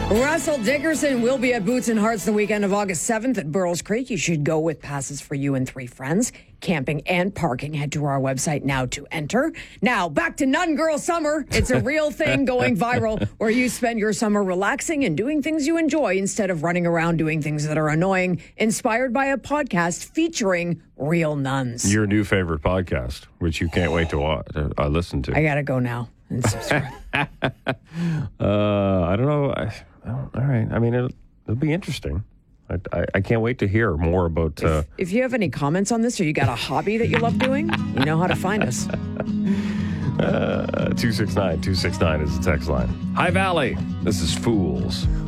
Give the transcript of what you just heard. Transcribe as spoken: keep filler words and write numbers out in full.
Russell Dickerson will be at Boots and Hearts the weekend of August seventh at Burroughs Creek. You should go with passes for you and three friends. Camping and parking. Head to our website now to enter. Now, back to Nun Girl Summer. It's a real thing going viral where you spend your summer relaxing and doing things you enjoy instead of running around doing things that are annoying. Inspired by a podcast featuring real nuns. Your new favorite podcast, which you can't wait to watch, uh, listen to. I got to go now and subscribe. uh, I don't know. I, all right. I mean, it'll, it'll be interesting. I, I, I can't wait to hear more about... Uh, if, if you have any comments on this or you got a hobby that you love doing, you know how to find us. uh, two six nine two six nine is the text line. Hi, Valley. This is Fools.